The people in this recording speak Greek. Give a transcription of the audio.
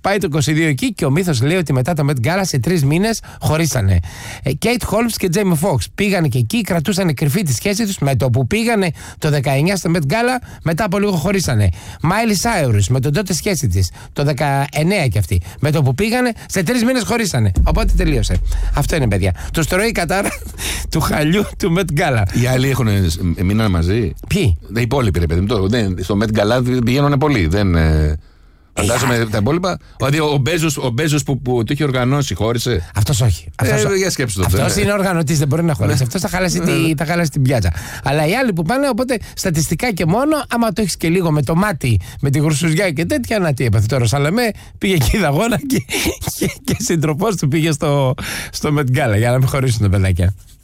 Πάει το 22 εκεί και ο μύθος λέει ότι μετά το Met Gala σε 3 μήνες χωρίσανε. Kate Holmes και Jamie Foxx πήγανε και εκεί, κρατούσαν κρυφή τη σχέση τους. Με το που πήγανε το 19 στο Met Gala, μετά από λίγο χωρίσανε. Miley Cyrus με τον τότε σχέση της, το 19 κι αυτή. Με το που πήγανε, σε 3 μήνες χωρίσανε. Οπότε τελείωσε. Αυτό είναι, παιδιά. Το τρώει η κατάρα του χαλιού του Met Gala. Οι άλλοι μείνανε μαζί. Ποιοι? Οι υπόλοιποι, ρε παιδί μου. Στο Met Gala πηγαίνουν πολλοί. Φαντάζομαι τα υπόλοιπα. Δηλαδή ο Μπέζος που το είχε οργανώσει, χώρισε. Αυτός όχι. Για σκέψου το. Αυτός είναι οργανωτής, δεν μπορεί να χωρίσει. Αυτός θα χαλάσει την πιάτσα. Αλλά οι άλλοι που πάνε, οπότε στατιστικά και μόνο, άμα το έχεις και λίγο με το μάτι, με τη γρουσουζιά και τέτοια, να τι έπαθε τώρα. Σαλαμέ πήγε εκεί δαγόνα και σύντροφός του πήγε στο Met Gala για να μην χωρίσουν τα παιδάκια.